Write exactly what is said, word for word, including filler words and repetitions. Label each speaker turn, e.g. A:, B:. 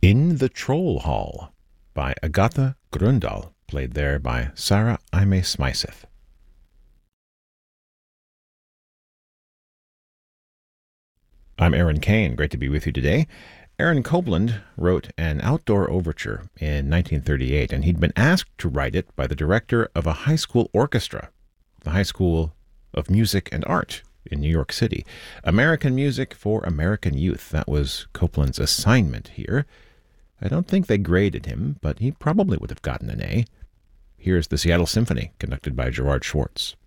A: In the Troll Hall by Agatha Grøndahl, played there by Sarah Ime Smythe. I'm Aaron Kane. Great to be with you today. Aaron Copland wrote an outdoor overture in nineteen thirty-eight, and he'd been asked to write it by the director of a high school orchestra, the High School of Music and Art in New York City. American music for American youth. That was Copland's assignment here. I don't think they graded him, but he probably would have gotten an A. Here's the Seattle Symphony, conducted by Gerard Schwartz.